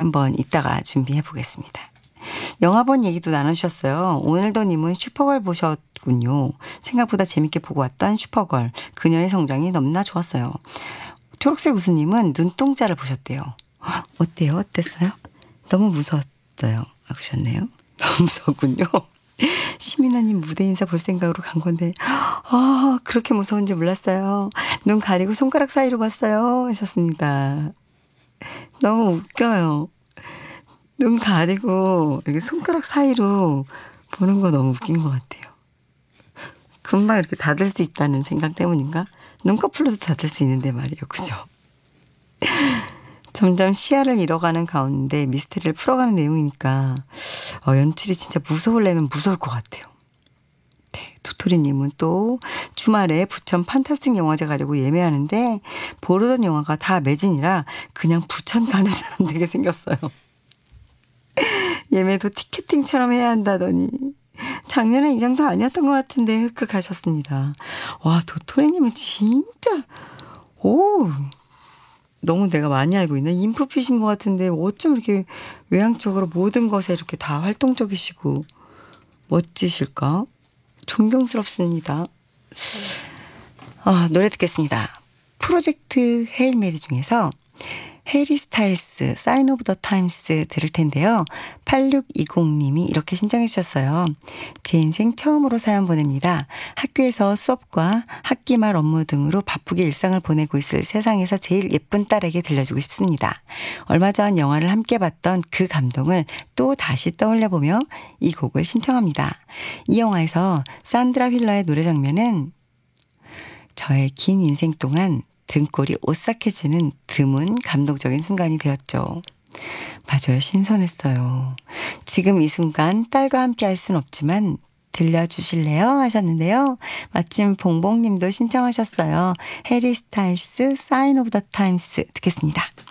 한번 이따가 준비해 보겠습니다. 영화 본 얘기도 나누셨어요. 오늘도 님은 슈퍼걸 보셨군요. 생각보다 재밌게 보고 왔던 슈퍼걸. 그녀의 성장이 너무나 좋았어요. 초록색 웃음님은 눈동자를 보셨대요. 어때요? 어땠어요? 너무 무서웠어요. 하셨네요. 너무 무서웠군요. 시민아님 무대 인사 볼 생각으로 간 건데 그렇게 무서운지 몰랐어요. 눈 가리고 손가락 사이로 봤어요. 하셨습니다. 너무 웃겨요. 눈 가리고 이렇게 손가락 사이로 보는 거 너무 웃긴 것 같아요. 금방 이렇게 닫을 수 있다는 생각 때문인가? 눈꺼풀로도 닫을 수 있는데 말이에요. 그죠? 점점 시야를 잃어가는 가운데 미스테리를 풀어가는 내용이니까 연출이 진짜 무서우려면 무서울 것 같아요. 네, 도토리님은 또 주말에 부천 판타스틱 영화제 가려고 예매하는데 보려던 영화가 다 매진이라 그냥 부천 가는 사람 되게 생겼어요. 예매도 티켓팅처럼 해야 한다더니 작년에 이 정도 아니었던 것 같은데 흑흑 하셨습니다. 와, 도토리님은 진짜 너무 내가 많이 알고 있나? 인프피신 것 같은데 어쩜 이렇게 외향적으로 모든 것에 이렇게 다 활동적이시고 멋지실까? 존경스럽습니다. 노래 듣겠습니다. 프로젝트 헤일 메리 중에서 해리 스타일스 사인 오브 더 타임스 들을 텐데요. 8620님이 이렇게 신청해 주셨어요. 제 인생 처음으로 사연 보냅니다. 학교에서 수업과 학기 말 업무 등으로 바쁘게 일상을 보내고 있을 세상에서 제일 예쁜 딸에게 들려주고 싶습니다. 얼마 전 영화를 함께 봤던 그 감동을 또 다시 떠올려보며 이 곡을 신청합니다. 이 영화에서 산드라 휠러의 노래 장면은 저의 긴 인생 동안 등골이 오싹해지는 드문 감동적인 순간이 되었죠. 맞아요. 신선했어요. 지금 이 순간 딸과 함께 할 순 없지만 들려주실래요? 하셨는데요. 마침 봉봉님도 신청하셨어요. 해리 스타일스 사인 오브 더 타임스 듣겠습니다.